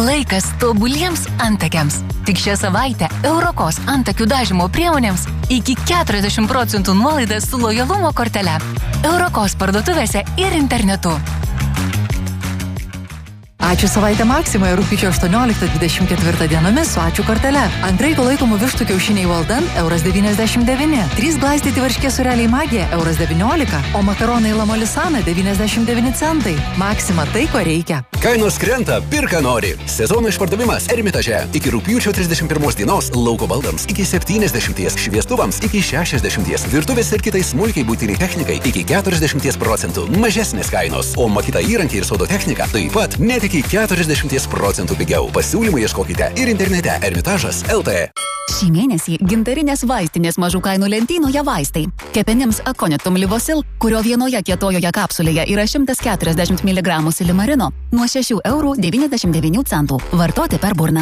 Laikas tobuliems antakiams. Tik šią savaitę Eurokos antakių dažymo priemonėms iki 40% nuolaida su lojalumo kortele. Eurokos parduotuvėse ir internetu. Ačiū savaitę Maksimoje rugpjūčio 18-24 dienomis su ačiū kortele. Ant graikų laikomų vištų kiaušiniai Valdan €99, 3 glaistyti varškės sūreliai Magija €19, o makaronai Lamolisana 99 centai. Maksima tai, ko reikia. Kainos krenta, pirka nori. Sezono išpardavimas Ermitaže. Iki rugpjūčio 31 dienos lauko baldams iki 70, šviestuvams iki 60, virtuvės ir kitai smulkiai būtiniai technikai iki 40% mažesnės kainos, o makita įrankiai ir sodo technika taip pat net iki 40% pigiau. Pasiūlymų ieškokite ir internete Ermitažas LT. Šį mėnesį gintarinės vaistinės mažų kainų lentynoje vaistai. Kepenims Aconitum Livosil, kurio vienoje kietojoje kapsulėje yra 140 mg silimarino, nuo €6,99. Vartoti per burną.